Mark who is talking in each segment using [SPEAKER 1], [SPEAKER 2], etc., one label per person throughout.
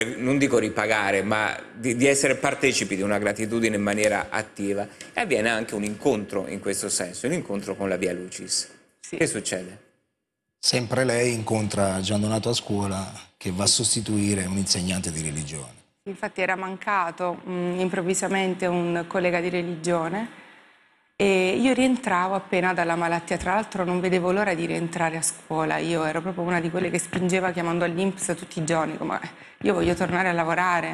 [SPEAKER 1] non dico ripagare, ma di essere partecipi di una gratitudine in maniera attiva, e avviene anche un incontro in questo senso, un incontro con la Via Lucis.
[SPEAKER 2] Sì.
[SPEAKER 1] Che succede?
[SPEAKER 3] Sempre lei incontra Gian Donato a scuola, che va a sostituire un insegnante di religione.
[SPEAKER 2] Infatti era mancato improvvisamente un collega di religione e io rientravo appena dalla malattia, tra l'altro non vedevo l'ora di rientrare a scuola, io ero proprio una di quelle che spingeva chiamando all'INPS tutti i giorni, come io voglio tornare a lavorare.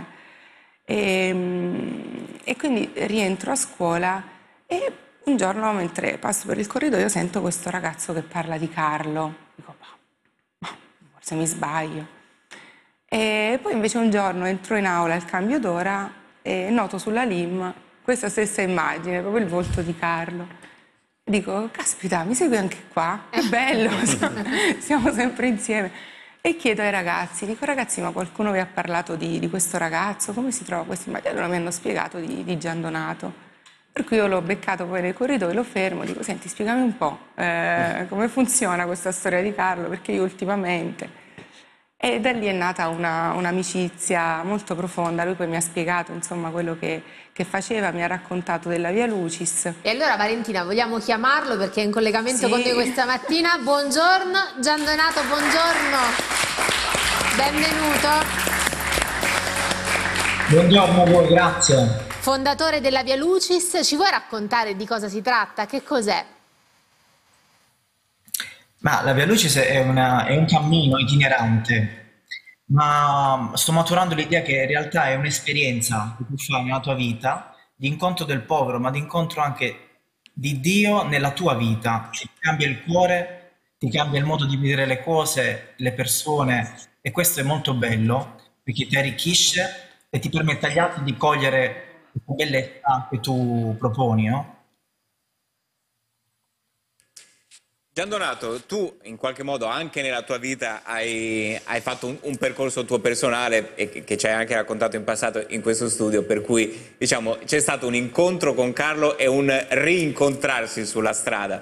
[SPEAKER 2] E quindi rientro a scuola e un giorno mentre passo per il corridoio sento questo ragazzo che parla di Carlo, dico ma forse mi sbaglio. E poi invece un giorno entro in aula al cambio d'ora e noto sulla LIM questa stessa immagine, proprio il volto di Carlo. Dico, caspita, mi segui anche qua? È bello, siamo sempre insieme. E chiedo ai ragazzi, dico, ragazzi, ma qualcuno vi ha parlato di questo ragazzo? Come si trova questa immagine? Allora mi hanno spiegato di Gian Donato. Per cui io l'ho beccato poi nel corridoio, lo fermo, dico, senti, spiegami un po' come funziona questa storia di Carlo, perché io ultimamente... E da lì è nata un'amicizia molto profonda, lui poi mi ha spiegato insomma quello che faceva, mi ha raccontato della Via Lucis.
[SPEAKER 4] E allora Valentina, vogliamo chiamarlo perché è in collegamento
[SPEAKER 2] Sì.
[SPEAKER 4] con noi questa mattina. Buongiorno, Gian Donato, buongiorno, benvenuto.
[SPEAKER 5] Buongiorno a voi, grazie.
[SPEAKER 4] Fondatore della Via Lucis, ci vuoi raccontare di cosa si tratta? Che cos'è?
[SPEAKER 5] Ma la Via Lucis è un cammino itinerante, ma sto maturando l'idea che in realtà è un'esperienza che tu fai nella tua vita, di incontro del povero, ma di incontro anche di Dio nella tua vita. Ti cambia il cuore, ti cambia il modo di vedere le cose, le persone, e questo è molto bello perché ti arricchisce e ti permette agli altri di cogliere la bellezza che tu proponi, no?
[SPEAKER 1] Gian Donato, tu in qualche modo anche nella tua vita hai fatto un percorso tuo personale e che ci hai anche raccontato in passato in questo studio, per cui diciamo c'è stato un incontro con Carlo e un rincontrarsi sulla strada.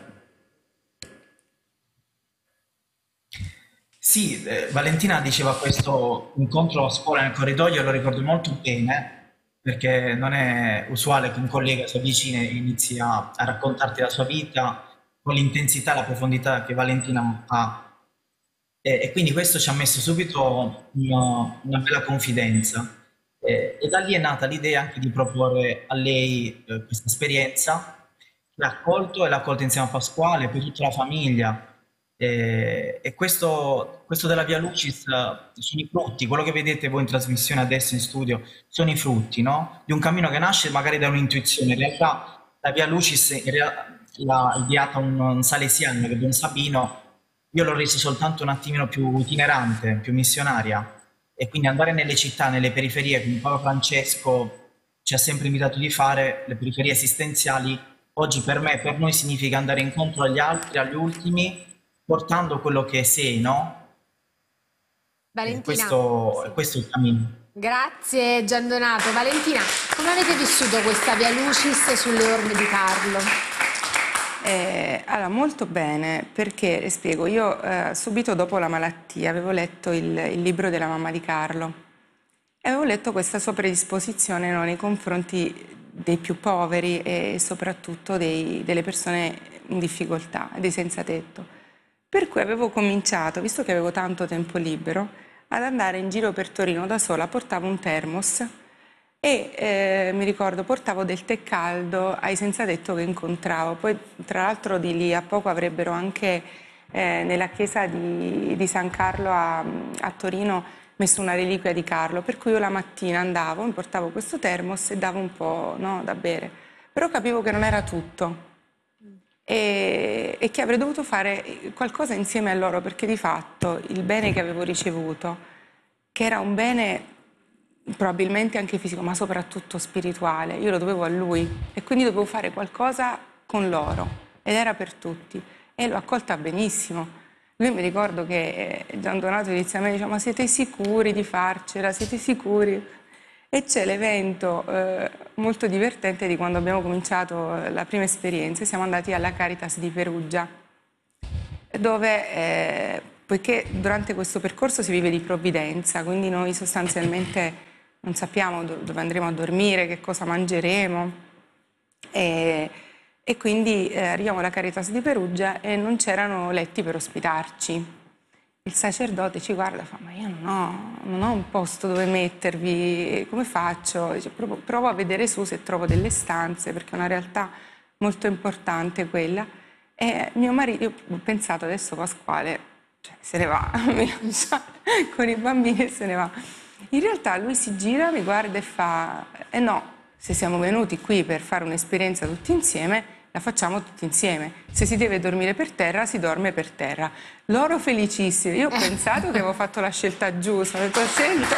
[SPEAKER 5] Sì, Valentina diceva questo incontro a scuola nel corridoio, lo ricordo molto bene, perché non è usuale che un collega si avvicini e inizi a raccontarti la sua vita con l'intensità e la profondità che Valentina ha. E quindi questo ci ha messo subito una bella confidenza. E da lì è nata l'idea anche di proporre a lei questa esperienza. L'ha accolto insieme a Pasquale, poi tutta la famiglia. E questo della Via Lucis sono i frutti, quello che vedete voi in trasmissione adesso in studio, sono i frutti, no? Di un cammino che nasce magari da un'intuizione. In realtà la Via Lucis l'ha ideata un salesiano, che è Don Sabino. Io l'ho reso soltanto un attimino più itinerante, più missionaria, e quindi andare nelle città, nelle periferie, come Papa Francesco ci ha sempre invitato di fare, le periferie esistenziali, oggi per me, per noi significa andare incontro agli altri, agli ultimi, portando quello che sei, no?
[SPEAKER 4] Valentina,
[SPEAKER 5] Questo è il cammino.
[SPEAKER 4] grazie Gian Donato. Valentina, come avete vissuto questa Via Lucis sulle orme di Carlo?
[SPEAKER 2] Allora, molto bene, perché, le spiego, io subito dopo la malattia avevo letto il libro della mamma di Carlo e avevo letto questa sua predisposizione, no, nei confronti dei più poveri e soprattutto delle persone in difficoltà, dei senza tetto. Per cui avevo cominciato, visto che avevo tanto tempo libero, ad andare in giro per Torino da sola, portavo un termos e mi ricordo portavo del tè caldo ai senza tetto che incontravo. Poi tra l'altro di lì a poco avrebbero anche nella chiesa di San Carlo a Torino messo una reliquia di Carlo, per cui io la mattina andavo, mi portavo questo termos e davo un po', no, da bere, però capivo che non era tutto e che avrei dovuto fare qualcosa insieme a loro, perché di fatto il bene che avevo ricevuto, che era un bene probabilmente anche fisico, ma soprattutto spirituale, io lo dovevo a lui e quindi dovevo fare qualcosa con loro ed era per tutti e l'ho accolta benissimo. Lui, mi ricordo che Gian Donato inizialmente diceva: ma siete sicuri di farcela? Siete sicuri? E c'è l'evento molto divertente di quando abbiamo cominciato la prima esperienza. Siamo andati alla Caritas di Perugia, dove poiché durante questo percorso si vive di provvidenza, quindi noi sostanzialmente non sappiamo dove andremo a dormire, che cosa mangeremo e quindi arriviamo alla Caritas di Perugia e non c'erano letti per ospitarci. Il sacerdote ci guarda e fa: ma io non ho un posto dove mettervi, come faccio? Dice, provo a vedere su se trovo delle stanze, perché è una realtà molto importante quella. E mio marito, io ho pensato, adesso Pasquale se ne va, mi lascia con i bambini e se ne va. In realtà lui si gira, mi guarda e fa: no, se siamo venuti qui per fare un'esperienza tutti insieme, la facciamo tutti insieme. Se si deve dormire per terra, si dorme per terra. Loro felicissimi. Io ho pensato che avevo fatto la scelta giusta, ho detto: sento,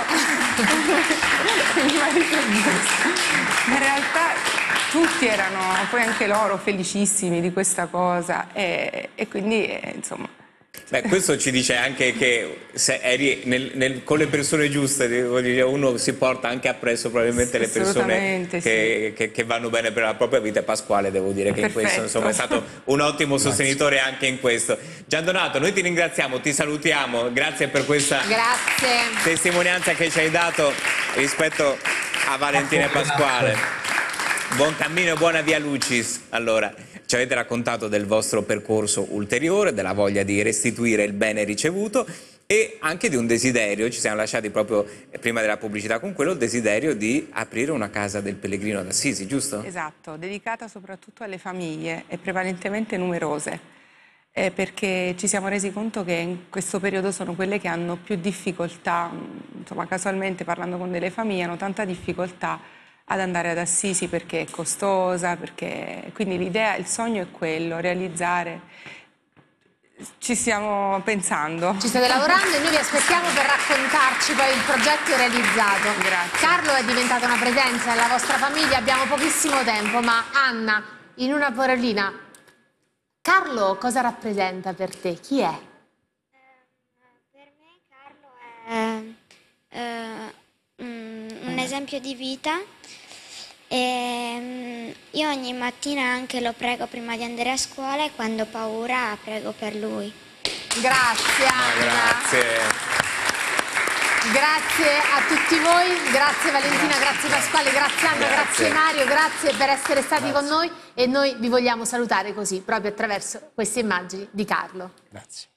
[SPEAKER 2] il marito giusto. Ma in realtà tutti erano, poi anche loro, felicissimi di questa cosa e quindi, insomma...
[SPEAKER 1] Beh, questo ci dice anche che se eri con le persone giuste, devo dire, uno si porta anche appresso probabilmente le persone che vanno bene per la propria vita. Pasquale, devo dire che in questo, insomma, è stato un ottimo sostenitore anche in questo. Gian Donato, noi ti ringraziamo, ti salutiamo, grazie per questa testimonianza che ci hai dato rispetto a Valentina e Pasquale. Buon cammino e buona via Lucis. Allora, ci avete raccontato del vostro percorso ulteriore, della voglia di restituire il bene ricevuto e anche di un desiderio, ci siamo lasciati proprio prima della pubblicità con quello, il desiderio di aprire una casa del pellegrino ad Assisi, giusto?
[SPEAKER 2] Esatto, dedicata soprattutto alle famiglie e prevalentemente numerose, perché ci siamo resi conto che in questo periodo sono quelle che hanno più difficoltà, insomma casualmente parlando con delle famiglie, hanno tanta difficoltà ad andare ad Assisi perché è costosa, quindi l'idea, il sogno è quello, realizzare. Ci stiamo pensando.
[SPEAKER 4] Ci state lavorando e noi vi aspettiamo per raccontarci poi il progetto realizzato.
[SPEAKER 2] Grazie.
[SPEAKER 4] Carlo è diventata una presenza nella vostra famiglia, abbiamo pochissimo tempo, ma Anna, in una parolina, Carlo cosa rappresenta per te? Chi è?
[SPEAKER 6] Per me Carlo è un esempio di vita. E io ogni mattina anche lo prego prima di andare a scuola e quando ho paura prego per lui.
[SPEAKER 4] Grazie Anna.
[SPEAKER 1] Grazie.
[SPEAKER 4] Grazie a tutti voi, grazie Valentina, grazie Pasquale, grazie Anna, grazie Mario, grazie per essere stati con noi e noi vi vogliamo salutare così, proprio attraverso queste immagini di Carlo.
[SPEAKER 3] Grazie.